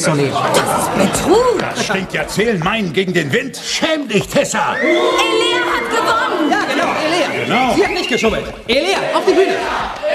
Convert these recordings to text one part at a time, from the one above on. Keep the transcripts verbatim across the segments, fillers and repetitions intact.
mitzunehmen. Das ist Betrug. Das stinkt ja Zählen-Meinen gegen den Wind. Schäm dich, Tessa. Elea hat gewonnen. Ja, genau, Elea. Genau. Sie hat nicht geschummelt. Elea, auf die Bühne.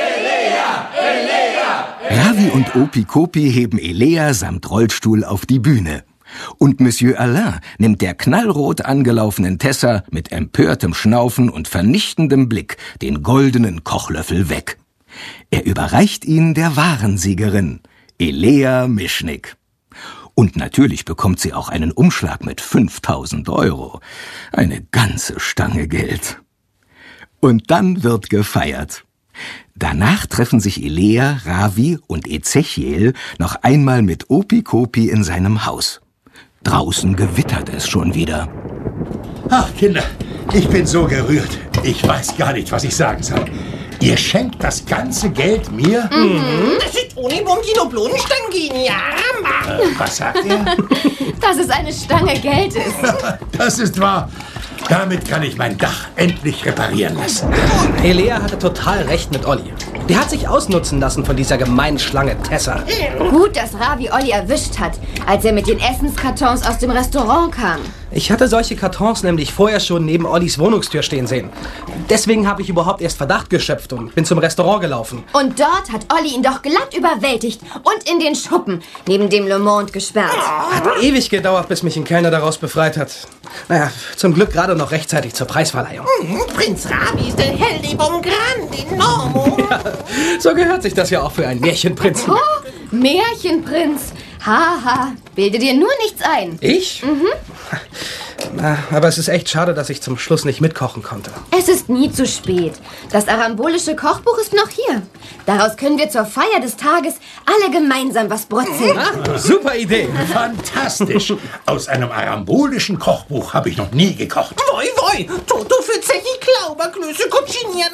Ravi und Opikopi heben Elea samt Rollstuhl auf die Bühne. Und Monsieur Alain nimmt der knallrot angelaufenen Tessa mit empörtem Schnaufen und vernichtendem Blick den goldenen Kochlöffel weg. Er überreicht ihn der wahren Siegerin, Elea Mischnik. Und natürlich bekommt sie auch einen Umschlag mit fünftausend Euro. Eine ganze Stange Geld. Und dann wird gefeiert. Danach treffen sich Elea, Ravi und Ezechiel noch einmal mit Opikopi in seinem Haus. Draußen gewittert es schon wieder. Ach, Kinder, ich bin so gerührt. Ich weiß gar nicht, was ich sagen soll. Ihr schenkt das ganze Geld mir? Mhm. Das ist ohne Bombino-Blonenstangen, ja. Äh, was sagt ihr? Dass es eine Stange Geld ist. Das ist wahr. Damit kann ich mein Dach endlich reparieren lassen. Elea hatte total recht mit Olli. Die hat sich ausnutzen lassen von dieser gemeinen Schlange Tessa. Gut, dass Ravi Olli erwischt hat, als er mit den Essenskartons aus dem Restaurant kam. Ich hatte solche Kartons nämlich vorher schon neben Ollis Wohnungstür stehen sehen. Deswegen habe ich überhaupt erst Verdacht geschöpft und bin zum Restaurant gelaufen. Und dort hat Olli ihn doch glatt überwältigt und in den Schuppen neben dem Le Monde gesperrt. Hat ewig gedauert, bis mich ein Kellner daraus befreit hat. Naja, zum Glück gerade noch rechtzeitig zur Preisverleihung. Mhm, Prinz Ravi ist der Held vom Grande Normo. Ja, so gehört sich das ja auch für einen Märchenprinzen. Oh, Märchenprinz. Haha, bilde dir nur nichts ein. Ich? Mhm. Na, aber es ist echt schade, dass ich zum Schluss nicht mitkochen konnte. Es ist nie zu spät. Das arambolische Kochbuch ist noch hier. Daraus können wir zur Feier des Tages alle gemeinsam was brutzeln. Ah, super Idee. Fantastisch. Aus einem arambolischen Kochbuch habe ich noch nie gekocht. Voi, voi, Toto für Zechi Klauberklöße, Cucinier,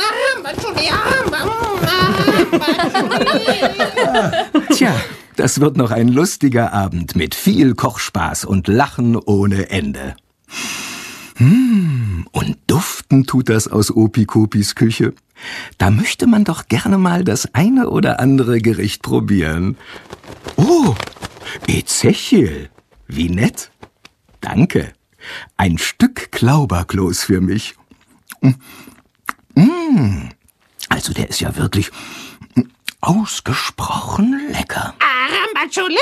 Tja, das wird noch ein lustiger Abend mit viel Kochspaß und Lachen ohne Ende. Hm, und duften tut das aus Opikopis Küche. Da möchte man doch gerne mal das eine oder andere Gericht probieren. Oh, Ezechiel, wie nett. Danke. Ein Stück Klauberkloß für mich. Mmh, also der ist ja wirklich ausgesprochen lecker. Arambachole!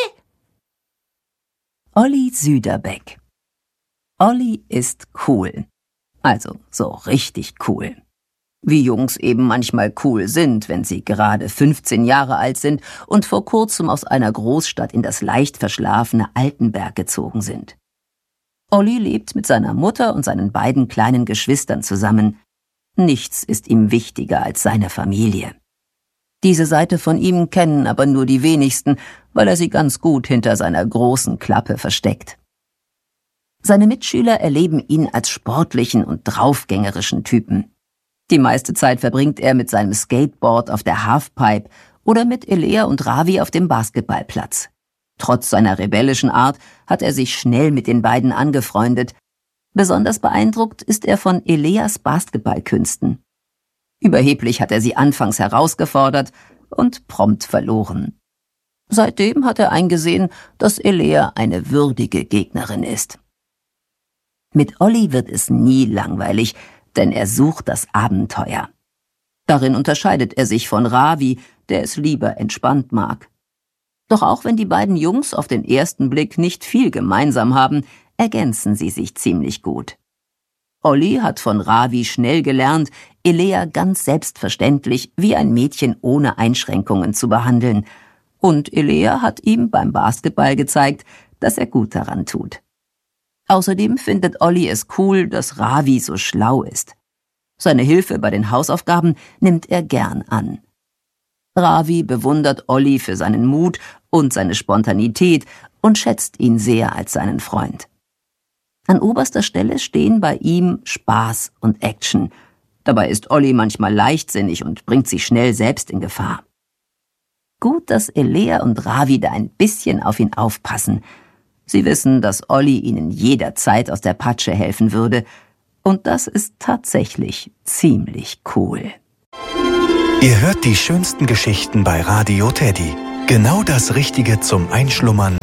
Olli Süderbeck. Olli ist cool. Also so richtig cool. Wie Jungs eben manchmal cool sind, wenn sie gerade fünfzehn Jahre alt sind und vor kurzem aus einer Großstadt in das leicht verschlafene Altenberg gezogen sind. Olli lebt mit seiner Mutter und seinen beiden kleinen Geschwistern zusammen. Nichts ist ihm wichtiger als seine Familie. Diese Seite von ihm kennen aber nur die wenigsten, weil er sie ganz gut hinter seiner großen Klappe versteckt. Seine Mitschüler erleben ihn als sportlichen und draufgängerischen Typen. Die meiste Zeit verbringt er mit seinem Skateboard auf der Halfpipe oder mit Elea und Ravi auf dem Basketballplatz. Trotz seiner rebellischen Art hat er sich schnell mit den beiden angefreundet. Besonders beeindruckt ist er von Eleas Basketballkünsten. Überheblich hat er sie anfangs herausgefordert und prompt verloren. Seitdem hat er eingesehen, dass Elea eine würdige Gegnerin ist. Mit Olli wird es nie langweilig, denn er sucht das Abenteuer. Darin unterscheidet er sich von Ravi, der es lieber entspannt mag. Doch auch wenn die beiden Jungs auf den ersten Blick nicht viel gemeinsam haben, ergänzen sie sich ziemlich gut. Olli hat von Ravi schnell gelernt, Elea ganz selbstverständlich wie ein Mädchen ohne Einschränkungen zu behandeln. Und Elea hat ihm beim Basketball gezeigt, dass er gut daran tut. Außerdem findet Olli es cool, dass Ravi so schlau ist. Seine Hilfe bei den Hausaufgaben nimmt er gern an. Ravi bewundert Olli für seinen Mut und seine Spontanität und schätzt ihn sehr als seinen Freund. An oberster Stelle stehen bei ihm Spaß und Action. Dabei ist Olli manchmal leichtsinnig und bringt sich schnell selbst in Gefahr. Gut, dass Elea und Ravi da ein bisschen auf ihn aufpassen. Sie wissen, dass Olli ihnen jederzeit aus der Patsche helfen würde. Und das ist tatsächlich ziemlich cool. Ihr hört die schönsten Geschichten bei Radio Teddy. Genau das Richtige zum Einschlummern